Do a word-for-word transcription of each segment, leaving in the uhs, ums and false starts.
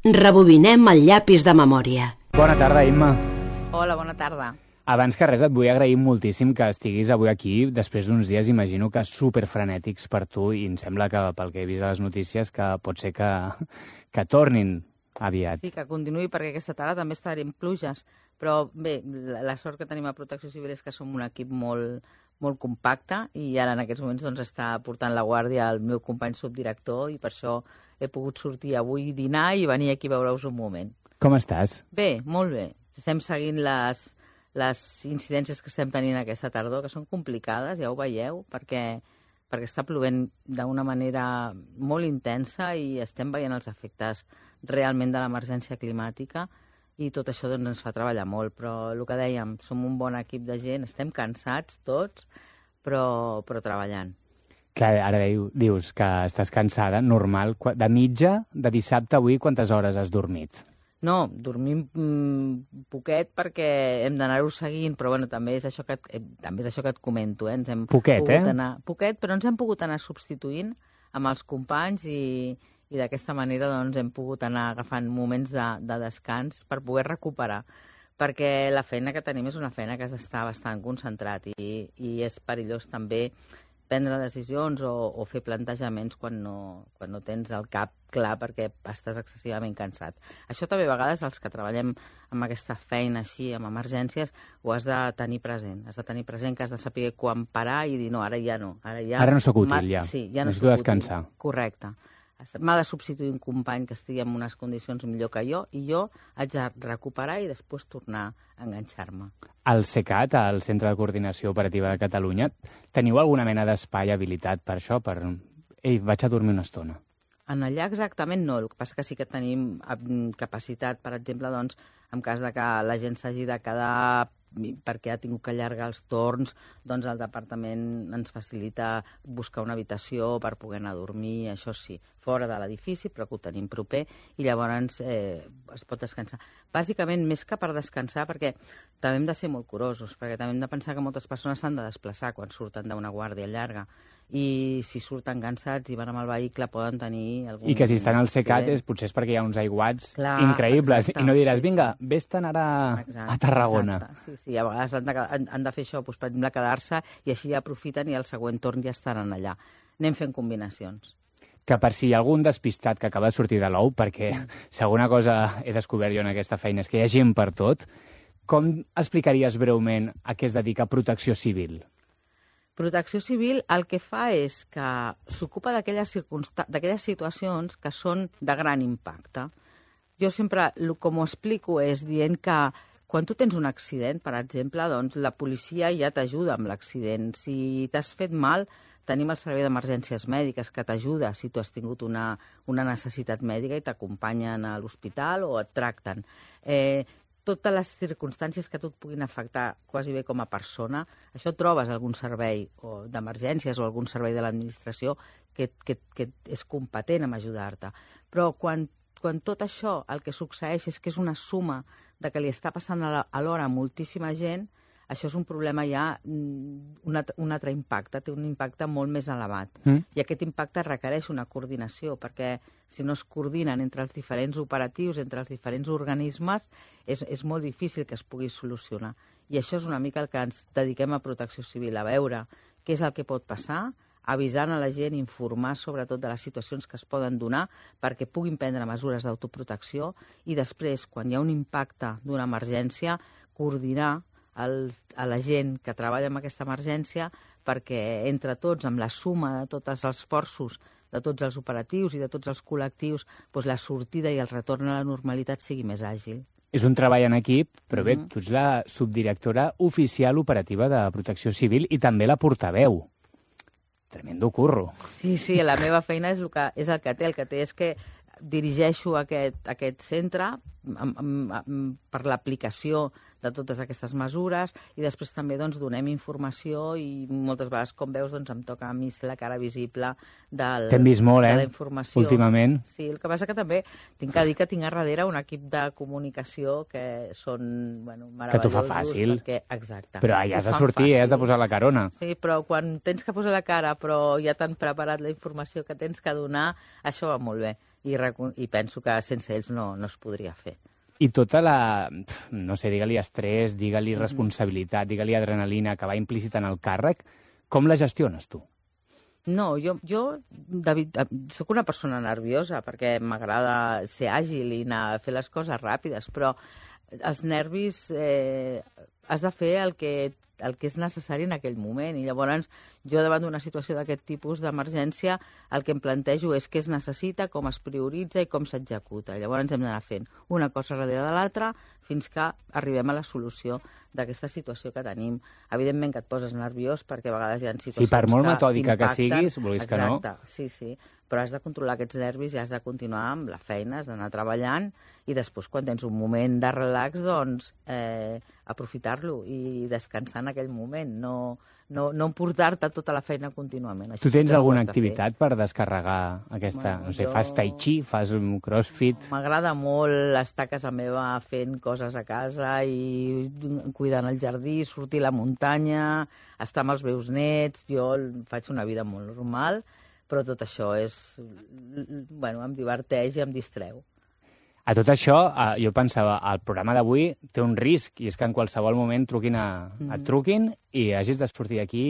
Rebobinem el llapis de memòria. Bona tarda, Imma. Hola, bona tarda. Abans que res et vull agrair moltíssim que estiguis avui aquí, després d'uns dies, imagino que superfrenètics per tu, i em sembla que, pel que he vist a les notícies, que pot ser que, que tornin aviat. Sí, que continuï, perquè aquesta tarda també estarem pluges, però bé, la, la sort que tenim a Protecció Civil és que som un equip molt, molt compacte i ara en aquests moments doncs, està portant la guàrdia el meu company subdirector i per això he pogut sortir avui, dinar i venir aquí a veure-us un moment. Com estàs? Bé, molt bé. Estem seguint les, les incidències que estem tenint aquesta tardor, que són complicades, ja ho veieu, perquè, perquè està plovent d'una manera molt intensa i estem veient els efectes realment de l'emergència climàtica i tot això doncs, ens fa treballar molt. Però el que dèiem, som un bon equip de gent, estem cansats tots, però, però treballant. Clar, ara dius que estàs cansada, normal. De mitja, de dissabte a avui, quantes hores has dormit? No, dormim mm, poquet perquè hem d'anar-ho seguint, però bueno, també és això que et, eh, també és això que et comento. Eh? Ens hem poquet, eh? Anar, poquet, però ens hem pogut anar substituint amb els companys i, i d'aquesta manera doncs, hem pogut anar agafant moments de, de descans per poder recuperar. Perquè la feina que tenim és una feina que has d'estar bastant concentrat i, i és perillós també prendre decisions o, o fer plantejaments quan no, quan no tens el cap clar perquè estàs excessivament cansat. Això també a vegades els que treballem amb aquesta feina així, amb emergències, ho has de tenir present. Has de tenir present que has de saber quan parar i dir no, ara ja no. Ara, ja ara no sóc útil, ja. Sí, ja no Necessito soc descansar. Útil. Correcte. M'ha de substituir un company que estigui en unes condicions millor que jo i jo haig de recuperar i després tornar a enganxar-me. Al CECAT, al Centre de Coordinació Operativa de Catalunya, teniu alguna mena d'espai habilitat per això? Per... Ei, vaig a dormir una estona. En allà exactament no, el que passa que sí que tenim capacitat, per exemple, doncs, en cas de que la gent s'hagi de quedar perquè ha tingut que allargar els torns, doncs el departament ens facilita buscar una habitació per poder anar a dormir, això sí, fora de l'edifici, però que ho tenim proper, i llavors eh, es pot descansar. Bàsicament, més que per descansar, perquè també hem de ser molt curosos, perquè també hem de pensar que moltes persones s'han de desplaçar quan surten d'una guàrdia llarga, i si surten cansats i van amb el vehicle poden tenir algun... I que si estan al CECAT és, potser és perquè hi ha uns aiguats Clar, increïbles, exacte, i no diràs, sí, vinga, sí. vés-te'n ara exacte, a Tarragona. Exacte. Sí, sí, a vegades han de, han, han de fer això, doncs, per exemple, quedar-se, i així ja aprofiten i al següent torn ja estaran allà. Anem fent combinacions. Que per si hi ha algun despistat que acaba de sortir de l'ou, perquè segona cosa he descobert jo en aquesta feina és que hi ha gent per tot, com explicaries breument a què es dedica Protecció Civil? Protecció Civil el que fa és que s'ocupa d'aquelles circunsta... d'aquelles situacions que són de gran impacte. Jo sempre, com ho explico, és dient que quan tu tens un accident, per exemple, doncs la policia ja t'ajuda amb l'accident. Si t'has fet mal, tenim el servei d'emergències mèdiques que t'ajuda si tu has tingut una, una necessitat mèdica i t'acompanyen a l'hospital o et tracten. Eh, totes les circumstàncies que tu et puguin afectar quasi bé com a persona, això trobes algun servei d'emergències o algun servei de l'administració que, que, que és competent en ajudar-te. Però quan, quan tot això el que succeeix és que és una suma de que li està passant alhora a moltíssima gent, això és un problema ja, un altre, un altre impacte, té un impacte molt més elevat. Mm. I aquest impacte requereix una coordinació, perquè si no es coordinen entre els diferents operatius, entre els diferents organismes, és, és molt difícil que es pugui solucionar. I això és una mica el que ens dediquem a Protecció Civil, a veure què és el que pot passar, avisant a la gent, informar sobretot de les situacions que es poden donar perquè puguin prendre mesures d'autoprotecció i després, quan hi ha un impacte d'una emergència, coordinar El, a la gent que treballa en aquesta emergència perquè entre tots, amb la suma de tots els esforços, de tots els operatius i de tots els col·lectius, doncs la sortida i el retorn a la normalitat sigui més àgil. És un treball en equip, però bé, Mm-hmm. tu ets la subdirectora oficial operativa de Protecció Civil i també la portaveu. Tremendo curro. Sí, sí, la meva feina és el que, és el que té. El que té és que dirigeixo aquest, aquest centre amb, amb, amb, per l'aplicació de totes aquestes mesures i després també doncs, donem informació i moltes vegades, com veus, doncs, em toca a mi ser la cara visible del, T'hem vist molt, de eh? la informació. Últimament. Sí, el que passa que també tinc que dir que tinc a darrere un equip de comunicació que són bueno, meravellosos. Que t'ho fa fàcil. Perquè, exacte. Però allà has de sortir, eh? Has de posar la carona. Sí, però quan tens que posar la cara però ja t'han preparat la informació que tens que donar, això va molt bé. i, i penso que sense ells no, no es podria fer. I tota la, no sé, digue-li estrès, digue-li responsabilitat, digue-li adrenalina que va implícita en el càrrec, com la gestiones tu? No, jo, jo David, soc una persona nerviosa perquè m'agrada ser àgil i anar a fer les coses ràpides, però els nervis eh, has de fer el que, el que és necessari en aquell moment. I llavors jo davant d'una situació d'aquest tipus d'emergència el que em plantejo és què es necessita, com es prioritza i com s'executa. Llavors hem d'anar fent una cosa darrere de l'altra fins que arribem a la solució d'aquesta situació que tenim. Evidentment que et poses nerviós perquè a vegades hi ha situacions sí, per molt que metòdica que siguis, vulguis que no. Exacte, sí, sí. Però has de controlar aquests nervis i has de continuar amb la feina, has d'anar treballant i després quan tens un moment de relax, doncs eh, aprofitar-lo i descansar en aquell moment, no, no, no emportar-te tota la feina contínuament. Això tu tens sí alguna activitat per descarregar aquesta, bueno, no sé, jo... fas tai chi, fas un crossfit... M'agrada molt estar a casa meva fent coses a casa i cuidant el jardí, sortir a la muntanya, estar amb els meus nets, jo faig una vida molt normal, però tot això és... bueno, em diverteix i em distreu. A tot això, eh, jo pensava, el programa d'avui té un risc, i és que en qualsevol moment truquin a, mm. et truquin i hagis de sortir d'aquí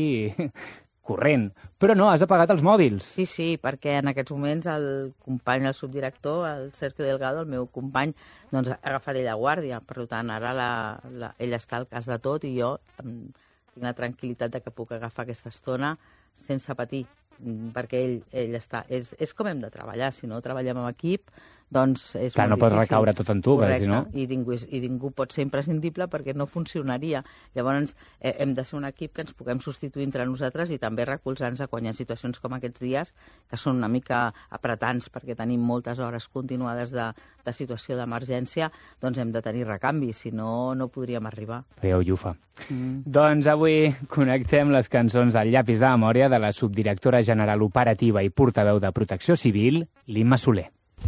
corrent. Però no, has apagat els mòbils. Sí, sí, perquè en aquests moments el company, el subdirector, el Sergio Delgado, el meu company, doncs ha agafat ella guàrdia. Per tant, ara la, la, ell està al cas de tot i jo um, tinc la tranquil·litat de que puc agafar aquesta estona sense patir, perquè ell, ell està... És, és com hem de treballar, si no treballem en equip, doncs és Clar, molt no pot difícil. recaure tot en tu, perquè si no... I ningú, I ningú pot ser imprescindible perquè no funcionaria. Llavors eh, hem de ser un equip que ens puguem substituir entre nosaltres i també recolzar-nos quan hi ha situacions com aquests dies, que són una mica apretants perquè tenim moltes hores continuades de, de situació d'emergència, doncs hem de tenir recanvi, si no, no podríem arribar. Fareu llufa. Mm. Doncs avui connectem les cançons al llapis de memòria de la subdirectora general operativa i portaveu de Protecció Civil, l'Imma Soler.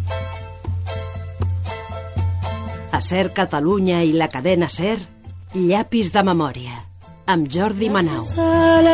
A SER Catalunya i la cadena SER, llapis de memòria, amb Jordi Manau.